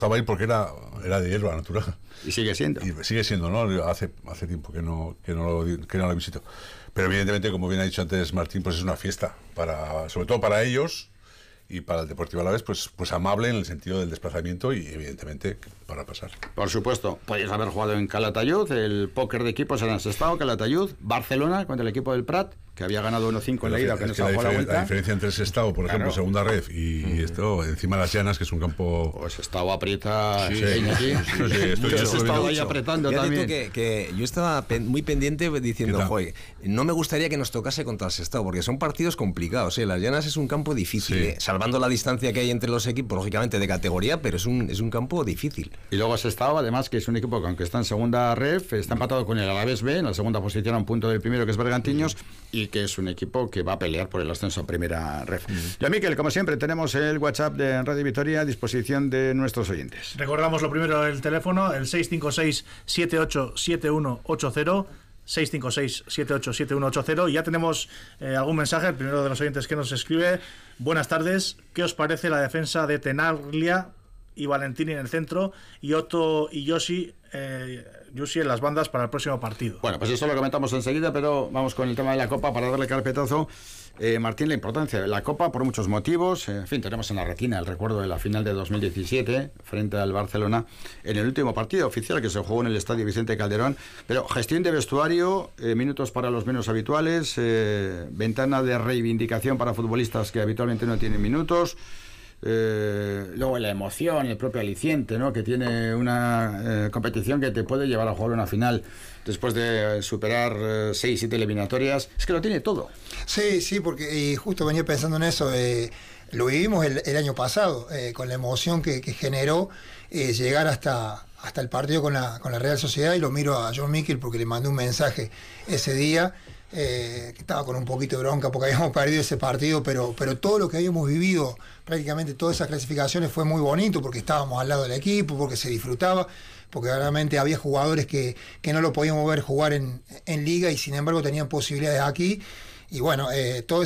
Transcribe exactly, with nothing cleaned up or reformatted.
Estaba ahí porque era, era de hierba natural. Y sigue siendo. Y sigue siendo, ¿no? Hace, hace tiempo que no, que, no lo, que no lo visito. Pero evidentemente, como bien ha dicho antes Martín, pues es una fiesta, para, sobre todo para ellos y para el Deportivo Alavés, pues, pues amable en el sentido del desplazamiento y evidentemente para pasar. Por supuesto, podéis haber jugado en Calatayud, el póker de equipos en Sestao, Calatayud, Barcelona contra el equipo del Prat, que había ganado uno cinco en la ida, que no se bajó la vuelta. La diferencia entre el Sestao, por ejemplo, claro, segunda ref, y mm. esto, encima de las Llanas, que es un campo... Pues Sestao aprieta... Sí, sí, aquí. Sí, sí, estoy yo estaba ahí apretando Fíjate también. Tú que, que yo estaba pen, muy pendiente diciendo, joder, no me gustaría que nos tocase contra el Sestao, porque son partidos complicados, ¿eh? Las Llanas es un campo difícil, sí. ¿eh? Salvando la distancia que hay entre los equipos, lógicamente de categoría, pero es un, es un campo difícil. Y luego Sestao, además, que es un equipo que aunque está en segunda ref, está empatado con el Alavés B, en la segunda posición a un punto del primero, que es Bergantiños, y que es un equipo que va a pelear por el ascenso a primera ref. Mm. Y a Miquel, como siempre, tenemos el WhatsApp de Radio Vitoria a disposición de nuestros oyentes. Recordamos lo primero, el teléfono, el seis cinco seis, siete ocho siete uno ocho cero, seis cinco seis, siete ocho siete uno ocho cero, y ya tenemos eh, algún mensaje. El primero de los oyentes que nos escribe: buenas tardes, ¿qué os parece la defensa de Tenaglia y Valentini en el centro y Otto y Yoshi eh, Yoshi en las bandas para el próximo partido? Bueno, pues eso lo comentamos enseguida, pero vamos con el tema de la Copa para darle carpetazo. Eh, Martín, la importancia de la Copa por muchos motivos. Eh, en fin, tenemos en la retina el recuerdo de la final de dos mil diecisiete frente al Barcelona en el último partido oficial que se jugó en el Estadio Vicente Calderón. Pero gestión de vestuario, eh, minutos para los menos habituales, eh, ventana de reivindicación para futbolistas que habitualmente no tienen minutos. Eh, luego la emoción, el propio aliciente, ¿no? Que tiene una eh, competición que te puede llevar a jugar una final después de superar eh, seis, siete eliminatorias. Es que lo tiene todo. Sí, sí, porque y justo venía pensando en eso. Eh, lo vivimos el, el año pasado, eh, con la emoción que, que generó eh, llegar hasta, hasta el partido con la, con la Real Sociedad, y lo miro a John Miquel porque le mandé un mensaje ese día. Eh, que estaba con un poquito de bronca porque habíamos perdido ese partido, pero, pero todo lo que habíamos vivido, prácticamente todas esas clasificaciones, fue muy bonito porque estábamos al lado del equipo, porque se disfrutaba, porque realmente había jugadores que, que no lo podíamos ver jugar en, en liga y sin embargo tenían posibilidades aquí, y bueno, eh, todo